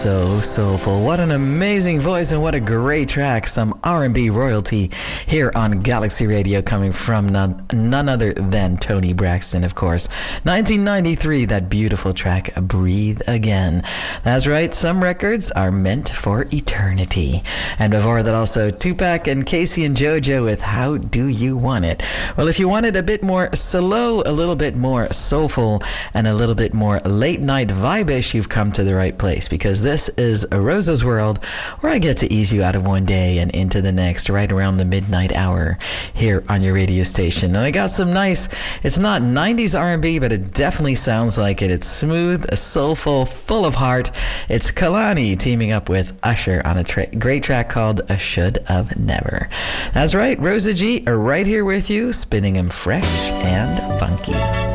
So soulful. What an amazing voice and what a great track. Some R&B royalty here on Galaxy Radio coming from none other than Toni Braxton, of course. 1993, that beautiful track, Breathe Again. That's right, some records are meant for eternity. And before that also, Tupac and Casey and JoJo with How Do You Want It? Well, if you wanted a bit more slow, a little bit more soulful, and a little bit more late night vibe-ish, you've come to the right place, because this is a Rosa's World, where I get to ease you out of one day and into the next right around the midnight hour here on your radio station. And I got some nice, it's not 90s R&B, but it definitely sounds like it. It's smooth, soulful, full of heart. It's Kehlani teaming up with Usher on a great track called A Should Of Never. That's right, Rosa G are right here with you, spinning them fresh and funky.